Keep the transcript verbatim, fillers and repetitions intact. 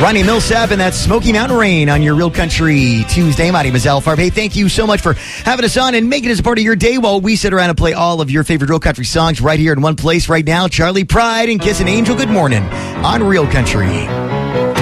Ronnie Millsap and that Smoky Mountain Rain on your Real Country Tuesday. My name is Al Farb. Hey, thank you so much for having us on and making us a part of your day while we sit around and play all of your favorite Real Country songs right here in one place right now. Charlie Pride and Kiss an Angel Good Morning on Real Country.